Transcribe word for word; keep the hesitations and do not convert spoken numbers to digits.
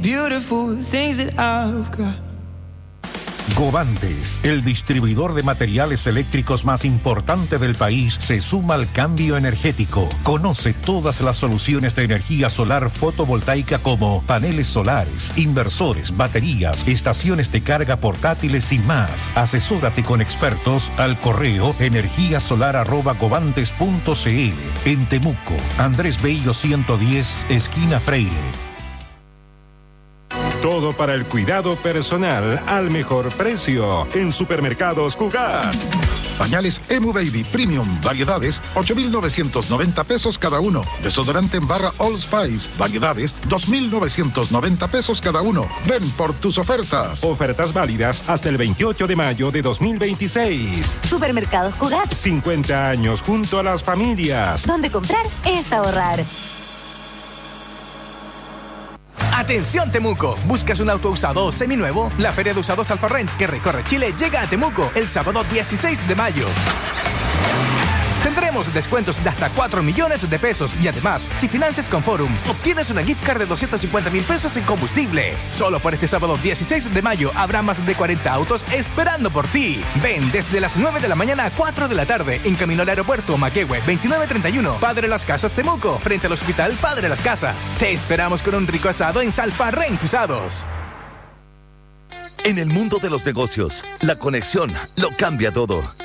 beautiful things that I've got. Govantes, el distribuidor de materiales eléctricos más importante del país, se suma al cambio energético. Conoce todas las soluciones de energía solar fotovoltaica como paneles solares, inversores, baterías, estaciones de carga portátiles y más. Asesórate con expertos al correo energíasolar arroba govantes punto cl. En Temuco, Andrés Bello ciento diez, esquina Freire. Todo para el cuidado personal al mejor precio en Supermercados Cugat. Pañales Emu Baby Premium, variedades, ocho mil novecientos noventa pesos cada uno. Desodorante en barra All Spice, variedades, dos mil novecientos noventa pesos cada uno. Ven por tus ofertas. Ofertas válidas hasta el veintiocho de mayo de dos mil veintiséis. Supermercados Cugat. cincuenta años junto a las familias. Donde comprar es ahorrar. Atención Temuco, ¿buscas un auto usado o seminuevo? La Feria de Usados Alfarrent que recorre Chile llega a Temuco el sábado dieciséis de mayo. Tendremos descuentos de hasta cuatro millones de pesos y además, si financias con Forum, obtienes una gift card de doscientos cincuenta mil pesos en combustible. Solo por este sábado dieciséis de mayo habrá más de cuarenta autos esperando por ti. Ven desde las nueve de la mañana a cuatro de la tarde en camino al aeropuerto Maquehue veintinueve treinta y uno, Padre Las Casas Temuco, frente al Hospital Padre Las Casas. Te esperamos con un rico asado en Salfarrent Usados. En el mundo de los negocios, la conexión lo cambia todo.